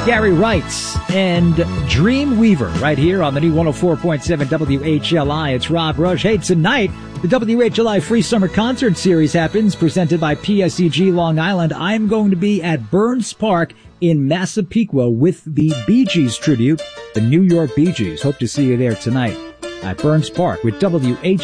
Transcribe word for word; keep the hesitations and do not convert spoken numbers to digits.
Gary Wright and Dreamweaver right here on the new one oh four point seven W H L I. It's Rob Rush. Hey, tonight, the W H L I Free Summer Concert Series happens, presented by P S E G Long Island. I'm going to be at Burns Park in Massapequa with the Bee Gees tribute, the New York Bee Gees. Hope to see you there tonight at Burns Park with W H L I.